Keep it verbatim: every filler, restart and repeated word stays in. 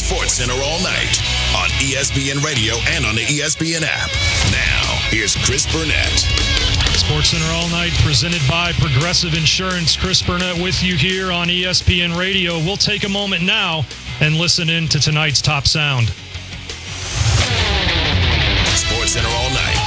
Sports Center all night on E S P N Radio and on the E S P N app. Now, here's Chris Burnett. Sports Center all night presented by Progressive Insurance. Chris Burnett with you here on E S P N Radio. We'll take a moment now and listen in to tonight's top sound. Sports Center all night